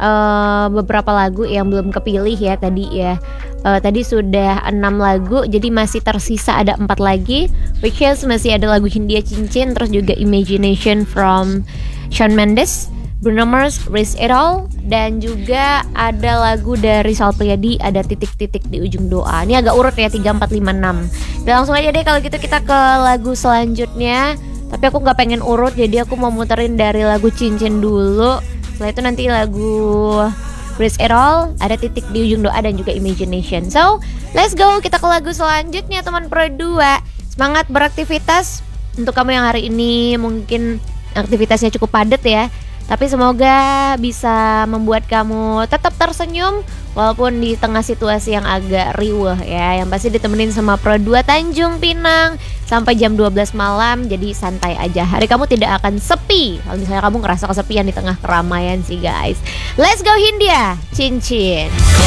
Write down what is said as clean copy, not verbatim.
beberapa lagu yang belum kepilih ya tadi ya. Tadi sudah 6 lagu, jadi masih tersisa ada 4 lagi, which is masih ada lagu Hindia Cincin, terus juga Imagination from Shawn Mendes, Bruno Mars, Risk It All, dan juga ada lagu dari Sal Priadi, ada Titik-Titik di Ujung Doa. Ini agak urut ya, 3, 4, 5, 6. Dan langsung aja deh kalau gitu kita ke lagu selanjutnya. Tapi aku gak pengen urut, jadi aku mau muterin dari lagu Cincin dulu. Setelah itu nanti lagu Risk It All, ada Titik di Ujung Doa, dan juga Imagination. So, let's go, kita ke lagu selanjutnya teman Pro 2. Semangat beraktivitas. Untuk kamu yang hari ini mungkin aktivitasnya cukup padat ya, tapi semoga bisa membuat kamu tetap tersenyum walaupun di tengah situasi yang agak riuh ya. Yang pasti ditemenin sama Pro 2 Tanjung Pinang sampai jam 12 malam, jadi santai aja. Hari kamu tidak akan sepi kalau misalnya kamu ngerasa kesepian di tengah keramaian sih guys. Let's go Hindia Cincin.